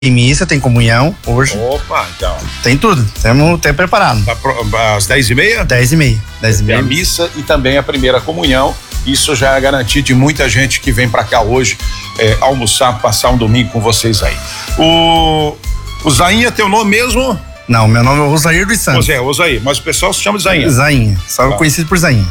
Tem missa, tem comunhão hoje. Opa, então. Tem tudo, temos preparado. Às 10h30? 10h30. Tem a missa e também a primeira comunhão. Isso já é garantia de muita gente que vem pra cá hoje almoçar, passar um domingo com vocês aí. O Zainha, teu nome mesmo? Não, meu nome é Osair dos Santos. Osair, mas o pessoal se chama de Zainha. Zainha, só conhecido por Zainha.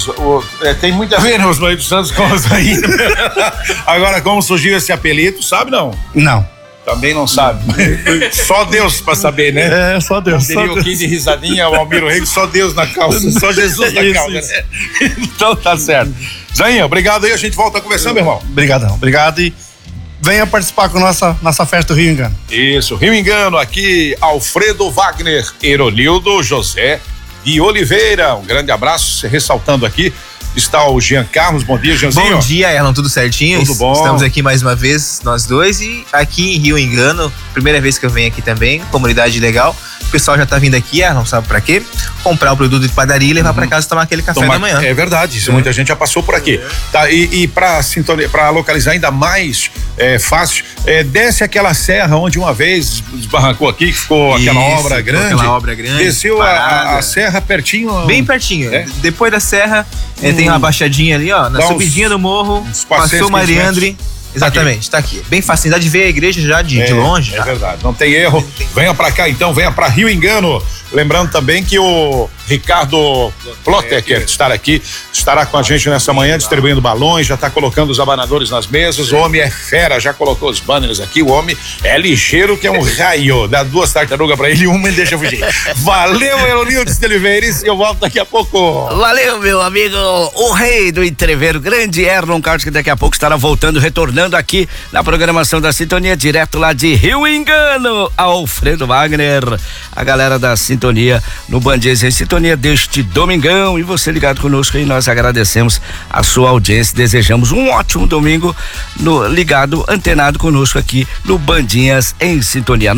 Tem muito a ver, né, Osair dos Santos com Osair. Agora, como surgiu esse apelido, sabe não? Não. Também não sabe. Só Deus pra saber, né? Só Deus. Seria o 15 risadinha, o Almiro Rego, só Deus na calça, só Jesus na calça. Isso. Né? Então tá certo. Zainha, obrigado aí, a gente volta a conversar, meu irmão. Obrigadão, obrigado e venha participar com nossa festa do Rio Engano. Isso, Rio Engano, aqui Alfredo Wagner, Heronildo José de Oliveira, um grande abraço, ressaltando aqui. Está o Jean Carlos, bom dia, Jeanzinho. Bom dia, Erlon, tudo certinho? Tudo bom. Estamos aqui mais uma vez, nós dois, e aqui em Rio Engano, primeira vez que eu venho aqui também, comunidade legal. O pessoal já tá vindo aqui, Erlon, sabe pra quê? Comprar o produto de padaria e levar pra casa tomar aquele café da manhã. É verdade, isso muita gente já passou por aqui. Tá, e pra localizar ainda mais fácil, desce aquela serra onde uma vez desbarrancou aqui, que ficou aquela obra grande. Aquela obra grande. Desceu a serra pertinho. Bem pertinho. Depois da serra, tem uma baixadinha ali, ó, na subidinha do morro, passou Mariandre. Exatamente, tá aqui. Bem fácil, dá de ver a igreja já de longe. É verdade, não tem erro. Venha pra cá então, venha pra Rio Engano. Lembrando também que o Ricardo Plotter quer estar aqui, estará com a gente nessa manhã distribuindo balões, já está colocando os abanadores nas mesas. O homem é fera, já colocou os banners aqui. O homem é ligeiro que é um raio. Dá 2 tartarugas pra ele e uma ele deixa fugir. Valeu, Heronildo de Oliveiras, eu volto daqui a pouco. Valeu, meu amigo, o rei do entreveiro, grande Erlon Carlos, que daqui a pouco estará retornando aqui na programação da Sintonia, direto lá de Rio Engano, Alfredo Wagner, a galera da Sintonia no Band em Sintonia deste domingão, e você ligado conosco aí, nós agradecemos a sua audiência, desejamos um ótimo domingo ligado, antenado conosco aqui no Bandinhas em Sintonia.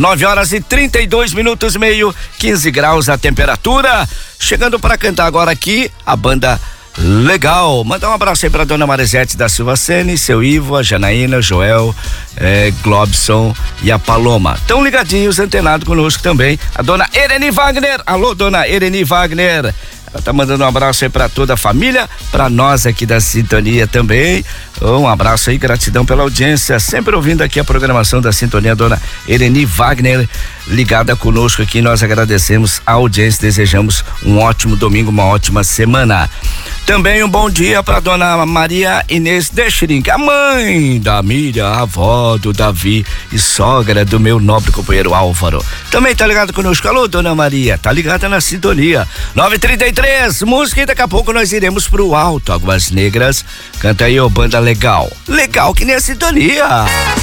9h32, meio, 15 graus a temperatura. Chegando para cantar agora aqui a banda Legal. Mandar um abraço aí pra dona Marisete da Silva Sene, seu Ivo, a Janaína, Joel, Globson e a Paloma. Tão ligadinhos, antenados conosco também. A dona Ereni Wagner. Alô, dona Ereni Wagner. Ela tá mandando um abraço aí pra toda a família, pra nós aqui da Sintonia também. Um abraço aí, gratidão pela audiência, sempre ouvindo aqui a programação da Sintonia, dona Ereni Wagner, ligada conosco aqui. Nós agradecemos a audiência, desejamos um ótimo domingo, uma ótima semana. Também um bom dia pra dona Maria Inês Deschering, a mãe da Miriam, a avó do Davi e sogra do meu nobre companheiro Álvaro. Também tá ligado conosco. Alô, dona Maria, tá ligada na Sintonia. 9h33, música, e daqui a pouco nós iremos pro Alto Águas Negras. Canta aí, ô banda Legal. Legal que nem a Sintonia.